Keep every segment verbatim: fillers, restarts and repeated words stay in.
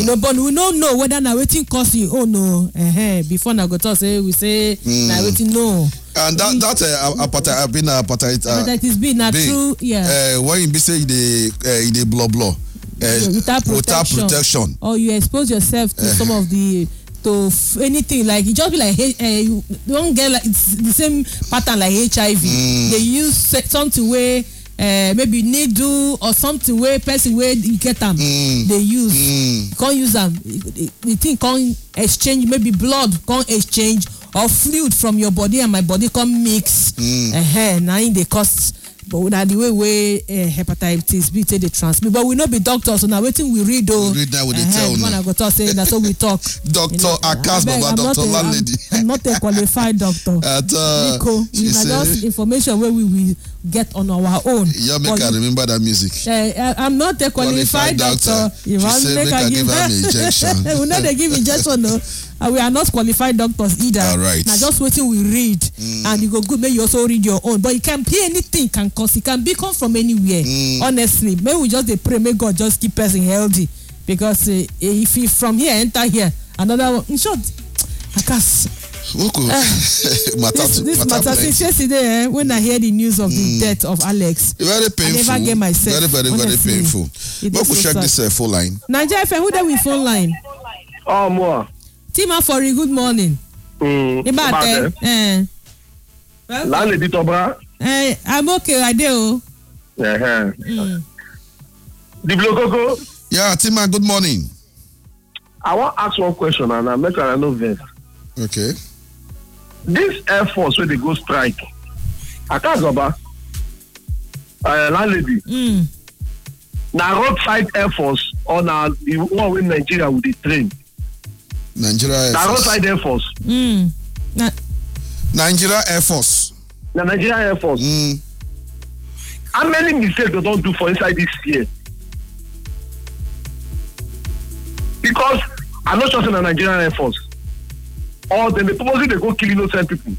know, but we don't know whether na wetin cause you. Oh no, uh-huh. Before na go talk say we say mm. na wetin no. And that we, that uh, hepatitis uh, been a hepatitis. Uh, hepatitis B na true, yeah. Uh, when you be say the uh, the blah blah. Uh, without protection, without protection, or you expose yourself to uh, some of the to f- anything like you just be like hey, uh, you don't get like it's the same pattern like H I V. Mm. They use something where uh, maybe needle or something where person where you get them. Mm. They use mm. can't use them. The, the thing can't exchange. Maybe blood can't exchange or fluid from your body and my body can't mix. Mm. Uh-huh. Now in the cost. But na the way way uh, hepatitis B take dey transmit, but we no be doctors, so na wetin we read o. Read that with the tell now. I go talk say that's what we talk. Doctor you know, Akas Baba, Doctor Landlady. I'm, I'm not a qualified doctor. At uh, Nico, we na just information where we will get on our own. You make her remember that music. Uh, I'm not a qualified, qualified doctor. doctor. You want make her give her injection? We no dey give injection no. And we are not qualified doctors either. All right. Now just waiting we read, mm. and you go good. Maybe you also read your own, but it can be anything. Can cause it can be come from anywhere. Mm. Honestly, maybe we just they pray, may God just keep person healthy, because uh, if he from here enter here, another one. In short, I can't. Uh, this this matter since yesterday, eh, when I hear the news of the mm. death of Alex, very painful. I never get myself. Very, very, very honestly, painful. But we check this uh, phone line. Nigeria F M, who there with phone line? Oh, more. Tima for a good morning. Mm, Ibate. Eh. Landlady Tobra. Eh, I'm okay, I do. Uh-huh. Mm. The Blococo. Yeah, Tima, good morning. I want to ask one question and I make sure I know this. Okay. This Air Force where they go strike, Akazoba, uh, landlady. Mm. Now roadside Air Force or now the one in Nigeria with the train. Nigeria Air now Force. roadside Air Force. Mm. Na- Nigeria Air Force. The Nigeria Air Force. Mm. How many mistakes they don't do for inside this year? Because I'm not just in the Nigerian Air Force. Or then they purposely they go kill innocent people.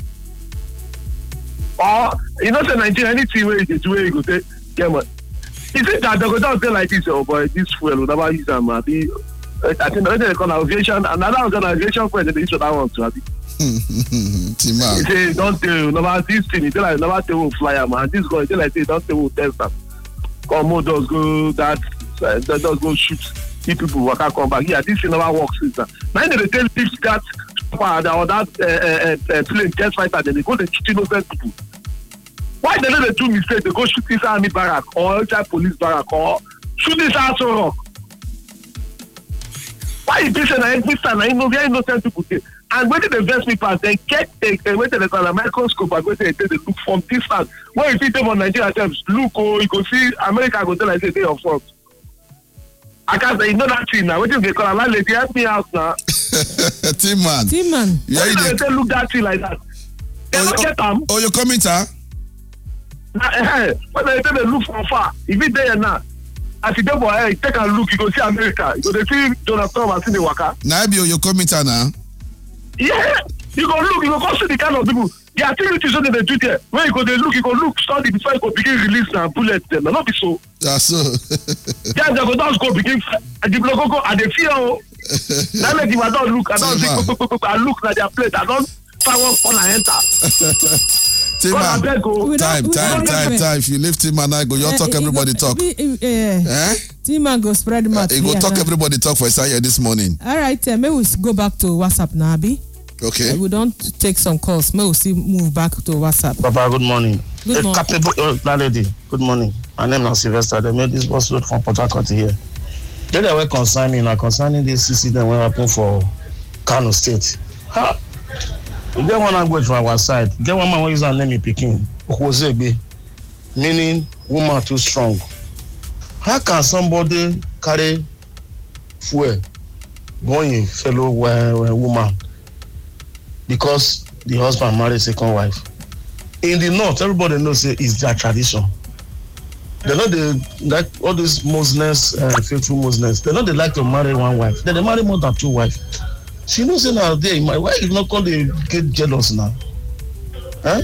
Or you know, say Nigeria, anything where it is where you go say, yeah, man. Is it that they go down say like this? Oh boy, this fuel will never use them. I think they call aviation, another organization for the use of that one too. Tima. He say don't tell never this thing. He say like never tell who fly man. This guy he say like say don't tell who test them. Come on, does go that uh, does go shoot. People work out come back. Yeah, this thing never works since that. Now they tell this that or that uh, uh, uh, plane test fighter, then they go to shoot innocent people. Why they don't do mistake? They go shoot this army barrack or inside police barrack or shoot this house rock. Why is this an every time? I know very innocent people say. And when they invest me pass, they get a when they call a microscope and when they take the look from distance. When you see them on Nigeria terms, look, oh, you go see America go tell like say they are front. I can't say, you know that thing now. What if they call a landlady? Help me out now. Team man. Team man. Yeah, they say look that thing like that. They oh, don't oh, get them. Oh, you're coming, sir? Now, when they say they look from far, if it's there now, as you go for hey, take a look, you go see America. You go see Donald Trump and see the waka. Now, you're coming, sir, now? Yeah. You go look, you go see the kind of people. The activities on the do there. When you go they look, you go look, study before you go begin release and bullet them. Not be so. That's so. Yeah, they go down go begin and the block go and they fear. Now let the don't look, I don't see I look at their plate, I don't fire on and enter. Tima, time, time, time, time. If you leave Tima and I go, you talk, everybody talk. Eh? Tima go spread mouth. You go talk, everybody talk for Isaiah this morning. All right, maybe we go back to WhatsApp now, Abi. Okay. Uh, we don't take some calls. Maybe we'll see move back to WhatsApp. Papa, good morning. Good morning. Captain, uh, lady, good morning. My name is Sylvester. They made this bus road from Port Harcourt here. Then they were concerning, like concerning this incident when happened for Kano State. Ha! We get one language from our side. Get one man who is name in Peking, Okwozegbe, meaning woman too strong. How can somebody carry fuel going fellow uh, woman? Because the husband married second wife. In the north, everybody knows it is their tradition. They know they like all these Muslims, uh, faithful Muslims. They know they like to marry one wife. Then they marry more than two wives. She knows it now. There, why you not call they get jealous now? Huh?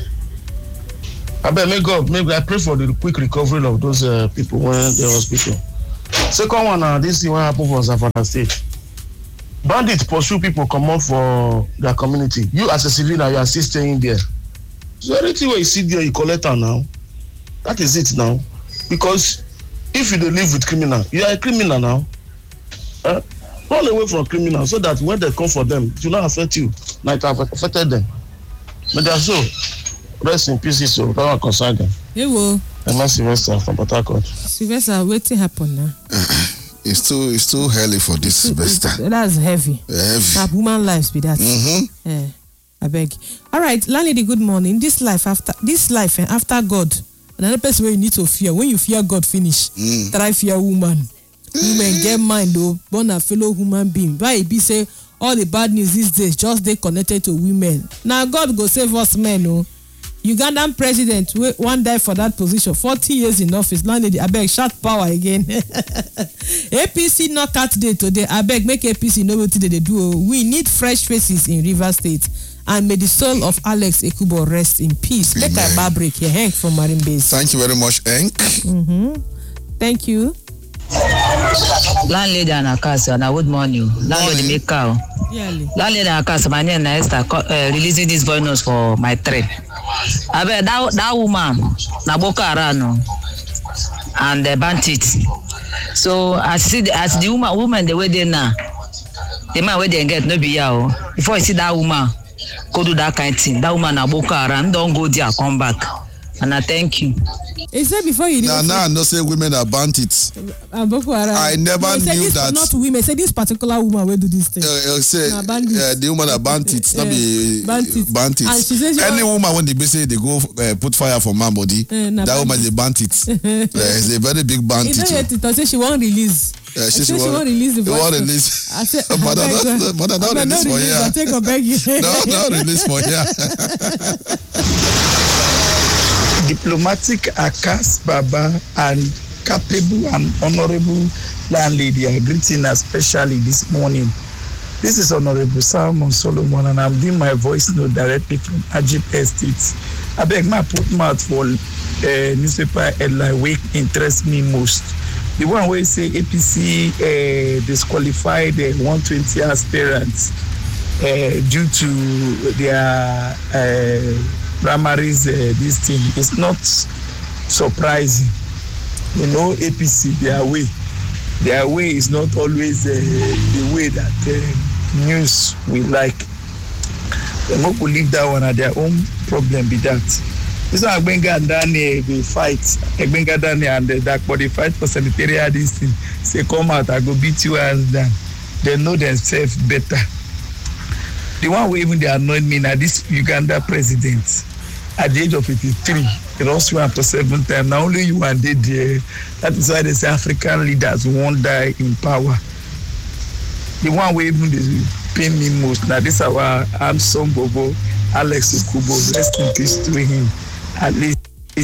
I bet may God, maybe I pray for the quick recovery of those uh, people when they're hospital. Second one, uh, this is what happened for Zamfara State. Bandits pursue people come out for their community. You as a civilian, you are still staying there. So anything where you sit there, you collect her now. That is it now. Because if you don't live with criminal, you are a criminal now. Uh, run away from criminal so that when they come for them, it will not affect you. Like it have affected them. But they are so. Rest in peace, so that one concern them. Hey, well. I'm Sylvester from Port Harcourt. Sylvester, what's happen now? It's too, it's too early for this, Sylvester. That's heavy. Heavy. That woman lives be that. Mm-hmm. Yeah, I beg. All right, landlady. Good morning. This life after this life and after God, another person where you need to fear. When you fear God, finish. Mm. Try fear woman. Women get mind though. Born a fellow human being. Why it be say all the bad news these days just they connected to women. Now God go save us men. No. Ugandan president one die for that position. Forty years in office. Landlady. I beg. Shut power again. A P C knockout day today. I beg. Make A P C know what they do. We need fresh faces in Rivers State. And may the soul of Alex Ekubo rest in peace. Make a bar break here. Hank from Marine Base. Thank you very much, Hank. Mm-hmm. Thank you. Landlady and Akasa, and good morning. Landlady make cow. Landlady and Akasa, my name is Esther, uh, releasing this voice notes for my trip. I bet that, that woman, Naboka Arano, and the bandit. So I see as the woman, woman the way they now, the man where they get no be yaw. Before I see that woman, go do that kind of thing. That woman Naboka Arano, don't go there, come back. And I thank you. He said before you now, now I know say women are bandits. Uh, I never no, knew that. Not women. Say this particular woman will do this thing. Uh, uh, say uh, the woman are bandits. Not be bandits. bandits. And she says any woman when they say they go uh, put fire for man body, uh, that bandit. Woman is a bandit. uh, it's a very big bandit. It's not yet. Say she won't release. Uh, she, she, she won't release the voice. Won't release. I said, but I don't, but I don't release for here. I take a beg you. No, no release for here. Diplomatic Akas Baba and capable and honorable landlady are greeting us especially this morning. This is Honorable Salmon Solomon and I'm doing my voice note directly from Ajib Estate. I beg my put mouth for uh, newspaper headline which interests me most. The one where say A P C uh, disqualified uh, one hundred twenty aspirants uh, due to their uh, primaries, uh, this thing is not surprising. You know, A P C, their way, their way is not always uh, the way that uh, news we like. They not to leave that one at their own problem be that. This one Agbenga and Dani will fight. Agbenga Dani and the dark body fight for sanitary this thing. Say come out, I go beat you hands down. They know themselves better. The one who even they annoyed me now, this Uganda president. At the age of eighty-three, he lost you after seven times. Now only you and they there. That is why they say African leaders won't die in power. The one who even they pay me most. Now this is our handsome Bobo, Alex Ekubo. Rest in peace to him. At least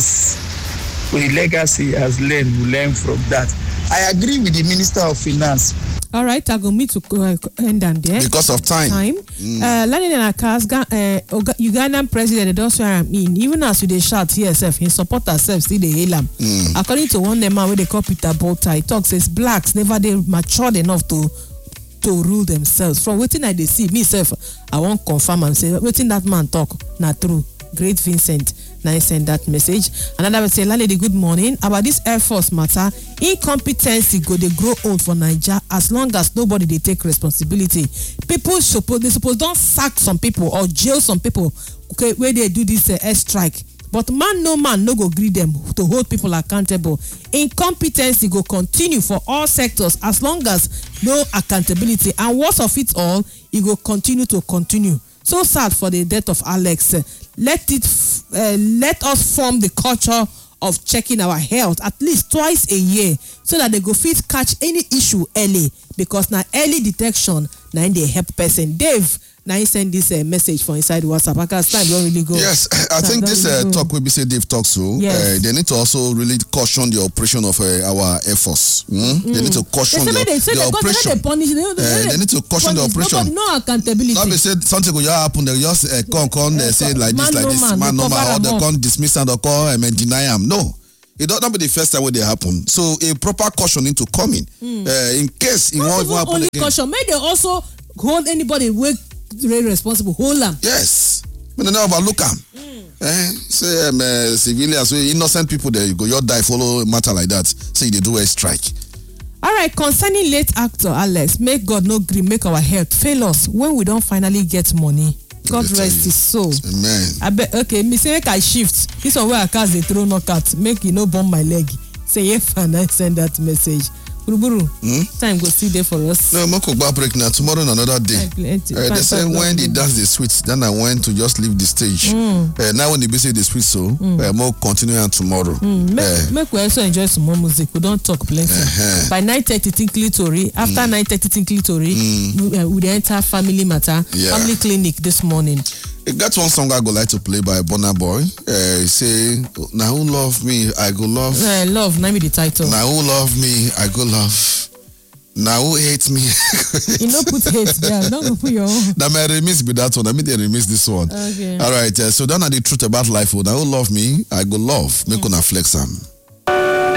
with the legacy has learned, we learn from that. I agree with the Minister of Finance. All right, I go meet to uh, end and there. Because of time. Time. Mm. Uh, Landing and Akas, uh, Ugandan president, they also are in. Even as they shout here, self, he support herself, still they hail him. Mm. According to one man where they call Peter Bolter, he talks says blacks never they matured enough to to rule themselves. From waiting I they see myself, I won't confirm and say waiting that man talk, not true. Great Vincent. Now I send that message. Another will say, Landlady, good morning. About this Air Force matter, incompetency go they grow old for Nigeria as long as nobody they take responsibility. People suppose they suppose don't sack some people or jail some people okay where they do this uh, air strike. But man no man no go agree them to hold people accountable. Incompetency go continue for all sectors as long as no accountability. And worst of it all, it go continue to continue. So sad for the death of Alex. Let it, uh, let us form the culture of checking our health at least twice a year, so that they go fit catch any issue early. Because now early detection, now they help person. Dave, now he send this uh, message for inside WhatsApp. I can't time don't really go. Yes, I think this uh, really talk will be say Dave talks so. Yes. Uh, they need to also really caution the operation of uh, our Air Force. Mm? Mm. They need to caution the, they the operation. They, punish, they, they, uh, they need to caution punish, the operation. No, no accountability. Not be said something will happen. They just uh, come, come, they say like man this, like no this, man, man, no man, or they come dismiss and they come and deny him. No. it don't not be the first time when they happen. So a proper caution need to come in. Mm. Uh, in case it won't happen only again. Caution. May they also hold anybody wey very responsible, hold them. Yes. When they know about look am. Mm. Eh, say um, uh, civilians, innocent people there, you go, you die, follow matter like that. Say they do a strike. All right, concerning late actor Alex, make God no gree, make our health fail us when we don't finally get money. God rest his soul. Amen. I bet okay, me say make I shift. This one where I cast the throw knockout, make you no burn my leg. Say if and I send that message. Buruburu, hmm? Time go see there for us. No, Moko back break now. Tomorrow another day. Uh, they say when they dance the sweet, then I went to just leave the stage. Mm. Uh, now when they be say the sweet, so mm. uh, more continue and tomorrow. Mm. Make, uh, make we also enjoy some more music. We don't talk plenty. Uh-huh. By nine thirty, Tinkly Tori. After mm. nine thirty, Tinkly Tori, mm. we, uh, we enter family matter, yeah. family clinic this morning. I got one song I go like to play by Burna Boy. Uh, say, now who love me, I go love. Uh, love, name me the title. Now who love me, I go love. Now who hate me? You know, put hate there. Don't go put your own. Now my remix be that one. I mean, they remix this one. Okay. All right. Uh, so that's the truth about life. Now who love me, I go love. Make mm. una flex am.